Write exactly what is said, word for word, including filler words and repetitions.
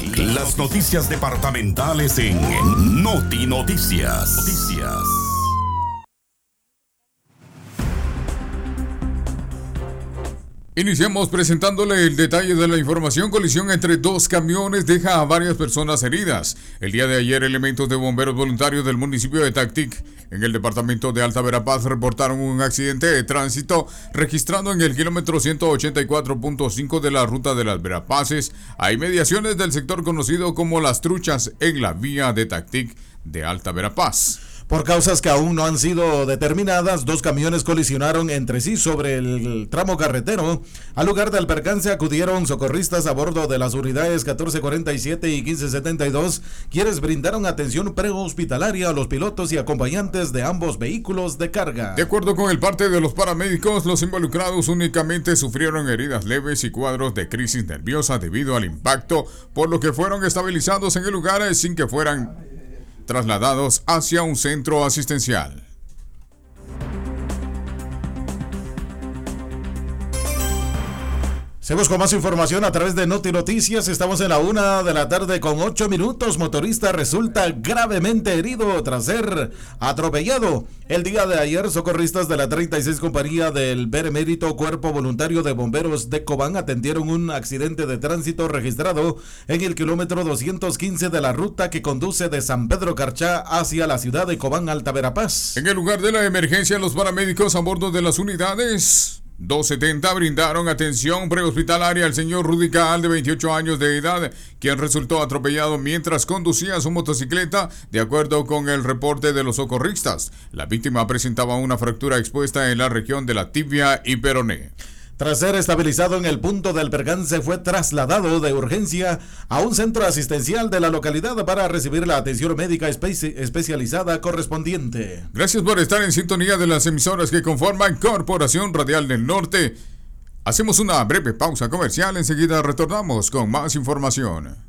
Las noticias departamentales en Noti Noticias. Noticias. Iniciamos presentándole el detalle de la información. Colisión entre dos camiones deja a varias personas heridas. El día de ayer, elementos de bomberos voluntarios del municipio de Tactic, en el departamento de Alta Verapaz, reportaron un accidente de tránsito registrado en el kilómetro ciento ochenta y cuatro punto cinco de la ruta de las Verapaces, a inmediaciones del sector conocido como Las Truchas, en la vía de Tactic de Alta Verapaz. Por causas que aún no han sido determinadas, dos camiones colisionaron entre sí sobre el tramo carretero. Al lugar del percance acudieron socorristas a bordo de las unidades catorce cuarenta y siete y quince setenta y dos, quienes brindaron atención prehospitalaria a los pilotos y acompañantes de ambos vehículos de carga. De acuerdo con el parte de los paramédicos, los involucrados únicamente sufrieron heridas leves y cuadros de crisis nerviosa debido al impacto, por lo que fueron estabilizados en el lugar sin que fueran trasladados hacia un centro asistencial. Seguimos con más información a través de Noti Noticias. Estamos en la una de la tarde con ocho minutos. Motorista resulta gravemente herido tras ser atropellado. El día de ayer, socorristas de la treinta y seis Compañía del Benemérito Cuerpo Voluntario de Bomberos de Cobán atendieron un accidente de tránsito registrado en el kilómetro doscientos quince de la ruta que conduce de San Pedro Carchá hacia la ciudad de Cobán, Alta Verapaz. En el lugar de la emergencia, los paramédicos a bordo de las unidades doscientos setenta brindaron atención prehospitalaria al señor Rudy Caal, de veintiocho años de edad, quien resultó atropellado mientras conducía su motocicleta. De acuerdo con el reporte de los socorristas, la víctima presentaba una fractura expuesta en la región de la tibia y peroné. Tras ser estabilizado en el punto del percance, fue trasladado de urgencia a un centro asistencial de la localidad para recibir la atención médica espe- especializada correspondiente. Gracias por estar en sintonía de las emisoras que conforman Corporación Radial del Norte. Hacemos una breve pausa comercial, enseguida retornamos con más información.